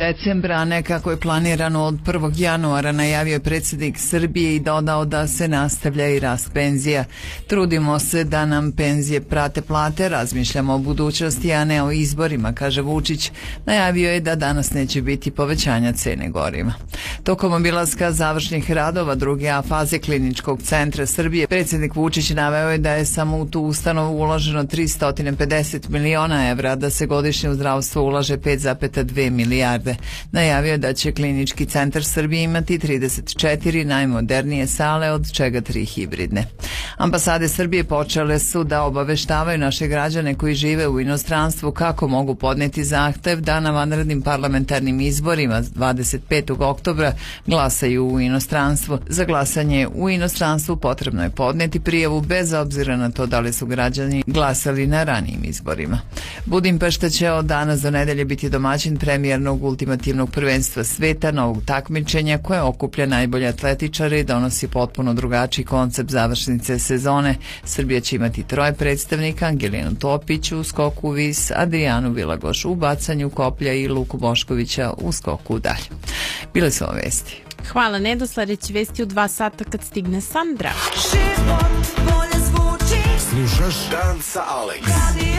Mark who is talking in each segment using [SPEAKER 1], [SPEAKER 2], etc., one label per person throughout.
[SPEAKER 1] decembra, a ne kako je planirano od 1. januara, najavio je predsjednik Srbije i dodao da se nastavlja i rast penzija. Trudimo se da nam penzije prate plate, razmišljamo o budućnosti, a ne o izborima, kaže Vučić. Najavio je da danas neće biti povećanja cene goriva. Tokom obilaska završnih radova druge A faze Kliničkog centra Srbije, predsjednik Vučić naveo je da je samo u tu ustanovu uloženo 350 miliona evra, da se godišnje u zdravstvo ulaže 5,2 milijarde. Najavio je da će Klinički centar Srbije imati 34 najmodernije sale, od čega 3 hibridne. Ambasade Srbije počele su da obaveštavaju naše građane koji žive u inostranstvu kako mogu podneti zahtev da na vanrednim parlamentarnim izborima 25. oktobra glasaju u inostranstvu. Za glasanje u inostranstvu potrebno je podneti prijavu bez obzira na to da li su građani glasali na ranijim izborima. Budimpešta će od danas do nedelje biti domaćin premijernog ultimativnog prvenstva sveta, novog takmičenja koje okuplja najbolje atletičare i donosi potpuno drugačiji koncept završnice sezone. Srbija će imati 3 predstavnika: Angelinu Topić u skoku vis, Adrijanu Vilagoš u bacanju koplja i Luku Boškovića u skoku dalje. Bile su ove vesti.
[SPEAKER 2] Hvala, Nedo. Sledeći vesti u 2 sata kad stigne Sandra.
[SPEAKER 3] Život bolje zvuči.
[SPEAKER 4] Slušaš Dan sa Alex.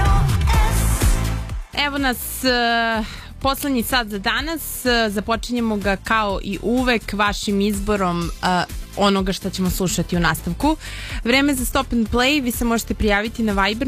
[SPEAKER 2] Evo nas, poslednji sat za danas. Započinjemo ga kao i uvek vašim izborom onoga što ćemo slušati u nastavku. Vreme za Stop and Play. Vi se možete prijaviti na Viber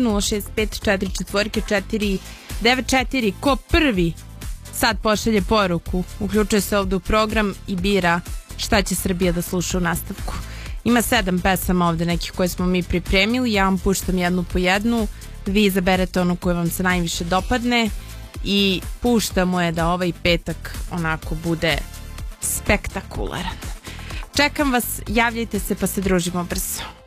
[SPEAKER 2] 065444994. Ko prvi sad pošalje poruku, uključuje se ovde u program i bira šta će Srbija da sluša u nastavku. Ima 7 pesama ovde nekih koje smo mi pripremili. Ja vam puštam jednu po jednu. Vi izaberete onu koju vam se najviše dopadne i puštamo je da ovaj petak onako bude spektakularan. Čekam vas, javljajte se pa se družimo brzo.